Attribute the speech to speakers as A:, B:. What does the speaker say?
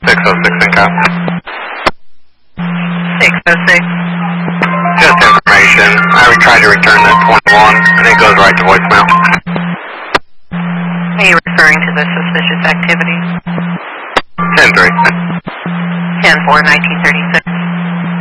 A: 606 in cop.
B: 606.
A: Just information. I tried to return that 21, and it goes right to voicemail.
B: Are you referring to the suspicious activity?
A: 10-3.
B: 10-4, 1936.